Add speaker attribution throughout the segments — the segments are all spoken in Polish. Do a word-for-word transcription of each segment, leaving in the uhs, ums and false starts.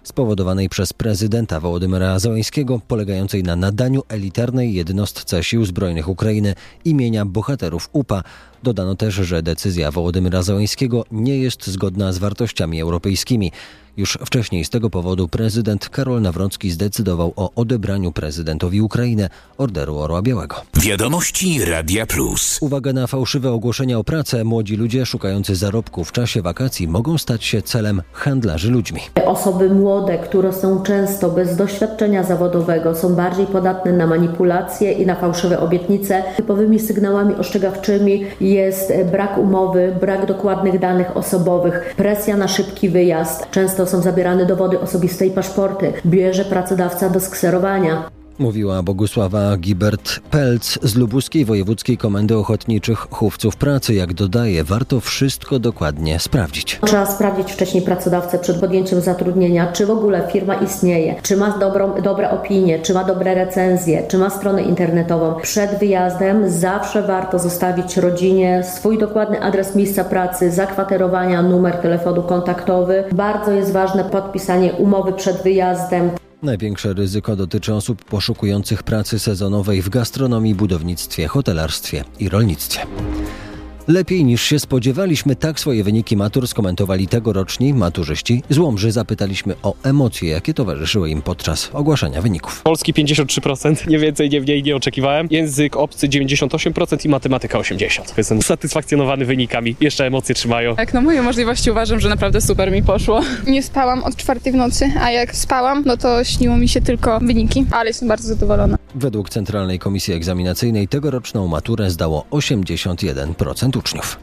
Speaker 1: spowodowanej przez prezydenta Wołodymyra Zełenskiego, polegającej na nadaniu elitarnej jednostce sił zbrojnych Ukrainy imienia bohaterów U P A. Dodano też, że decyzja Wołodymyra Zełenskiego nie jest zgodna z wartościami europejskimi. Już wcześniej z tego powodu prezydent Karol Nawrocki zdecydował o odebraniu prezydentowi Ukrainy Orderu Orła Białego.
Speaker 2: Wiadomości Radia Plus.
Speaker 1: Uwaga na fałszywe ogłoszenia o pracę. Młodzi ludzie szukający zarobku w czasie wakacji mogą stać się celem handlarzy ludźmi.
Speaker 3: Osoby młode, które są często bez doświadczenia zawodowego, są bardziej podatne na manipulacje i na fałszywe obietnice. Typowymi sygnałami ostrzegawczymi jest brak umowy, brak dokładnych danych osobowych, presja na szybki wyjazd. Często są zabierane dowody osobiste i paszporty. Bierze pracodawca do skserowania.
Speaker 1: Mówiła Bogusława Gibert-Pelc z Lubuskiej Wojewódzkiej Komendy Ochotniczych Chówców Pracy. Jak dodaje, warto wszystko dokładnie sprawdzić.
Speaker 3: Trzeba sprawdzić wcześniej pracodawcę przed podjęciem zatrudnienia, czy w ogóle firma istnieje, czy ma dobrą, dobre opinie, czy ma dobre recenzje, czy ma stronę internetową. Przed wyjazdem zawsze warto zostawić rodzinie swój dokładny adres miejsca pracy, zakwaterowania, numer telefonu kontaktowy. Bardzo jest ważne podpisanie umowy przed wyjazdem.
Speaker 1: Największe ryzyko dotyczy osób poszukujących pracy sezonowej w gastronomii, budownictwie, hotelarstwie i rolnictwie. Lepiej niż się spodziewaliśmy, tak swoje wyniki matur skomentowali tegoroczni maturzyści z Łomży. Zapytaliśmy o emocje, jakie towarzyszyły im podczas ogłaszania wyników.
Speaker 4: Polski pięćdziesiąt trzy procent, nie więcej, nie mniej, nie oczekiwałem. Język obcy dziewięćdziesiąt osiem procent i matematyka osiemdziesiąt procent. Jestem usatysfakcjonowany wynikami, jeszcze emocje trzymają.
Speaker 5: Jak na moje możliwości uważam, że naprawdę super mi poszło. Nie spałam od czwartej w nocy, a jak spałam, no to śniło mi się tylko wyniki, ale jestem bardzo zadowolona.
Speaker 1: Według Centralnej Komisji Egzaminacyjnej tegoroczną maturę zdało osiemdziesiąt jeden procent uczniów.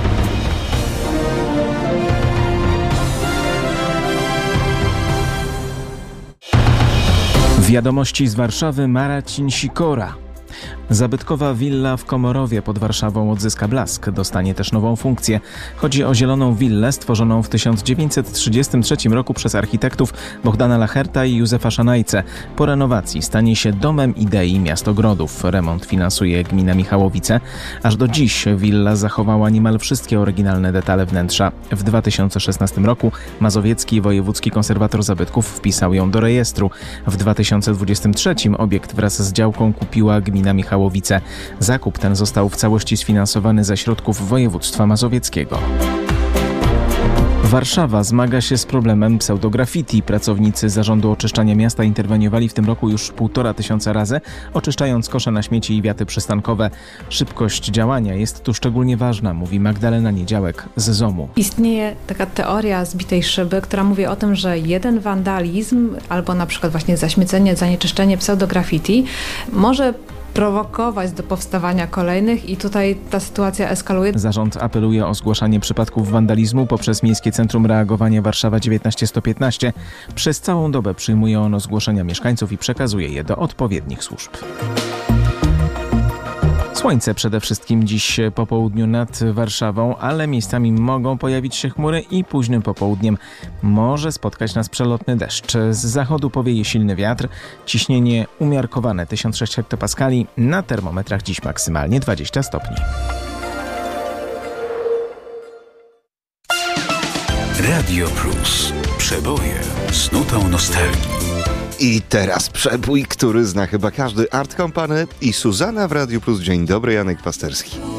Speaker 6: Wiadomości z Warszawy. Marcin Sikora. Zabytkowa willa w Komorowie pod Warszawą odzyska blask. Dostanie też nową funkcję. Chodzi o zieloną willę stworzoną w tysiąc dziewięćset trzydziestym trzecim roku przez architektów Bohdana Lacherta i Józefa Szanajce. Po renowacji stanie się domem idei miastogrodów. Remont finansuje gmina Michałowice. Aż do dziś willa zachowała niemal wszystkie oryginalne detale wnętrza. W dwa tysiące szesnastym roku Mazowiecki Wojewódzki Konserwator Zabytków wpisał ją do rejestru. W dwa tysiące dwudziestym trzecim obiekt wraz z działką kupiła gmina Michałowice. Zakup ten został w całości sfinansowany ze środków województwa mazowieckiego. Warszawa zmaga się z problemem pseudograffiti. Pracownicy Zarządu Oczyszczania Miasta interweniowali w tym roku już półtora tysiąca razy, oczyszczając kosze na śmieci i wiaty przystankowe. Szybkość działania jest tu szczególnie ważna, mówi Magdalena Niedziałek z ZOMU.
Speaker 7: Istnieje taka teoria zbitej szyby, która mówi o tym, że jeden wandalizm albo na przykład właśnie zaśmiecenie, zanieczyszczenie pseudograffiti może prowokować do powstawania kolejnych i tutaj ta sytuacja eskaluje.
Speaker 6: Zarząd apeluje o zgłaszanie przypadków wandalizmu poprzez Miejskie Centrum Reagowania Warszawa dziewiętnaście sto piętnaście. Przez całą dobę przyjmuje ono zgłoszenia mieszkańców i przekazuje je do odpowiednich służb. Słońce przede wszystkim dziś po południu nad Warszawą, ale miejscami mogą pojawić się chmury i późnym popołudniem może spotkać nas przelotny deszcz. Z zachodu powieje silny wiatr, ciśnienie umiarkowane tysiąc sześć hektopaskali, na termometrach dziś maksymalnie dwadzieścia stopni.
Speaker 2: Radio Plus. Przeboje z nutą nostalgii.
Speaker 8: I teraz przebój, który zna chyba każdy. Art Company i Suzana w Radiu Plus. Dzień dobry, Janek Pasterski.